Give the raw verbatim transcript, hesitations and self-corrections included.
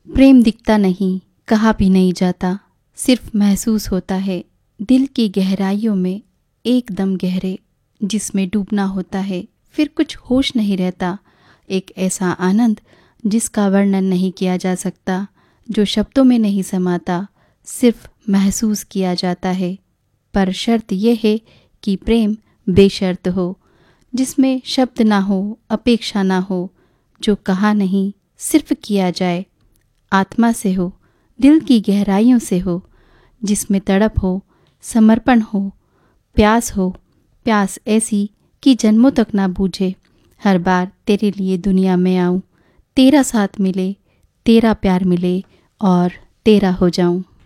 प्रेम दिखता नहीं, कहा भी नहीं जाता, सिर्फ महसूस होता है दिल की गहराइयों में, एकदम गहरे जिसमें डूबना होता है। फिर कुछ होश नहीं रहता, एक ऐसा आनंद जिसका वर्णन नहीं किया जा सकता, जो शब्दों में नहीं समाता, सिर्फ महसूस किया जाता है। पर शर्त यह है कि प्रेम बेशर्त हो, जिसमें शब्द ना हो, अपेक्षा ना हो, जो कहा नहीं सिर्फ किया जाए, आत्मा से हो, दिल की गहराइयों से हो, जिसमें तड़प हो, समर्पण हो, प्यास हो, प्यास ऐसी कि जन्मों तक ना बूझे। हर बार तेरे लिए दुनिया में आऊं, तेरा साथ मिले, तेरा प्यार मिले और तेरा हो जाऊं।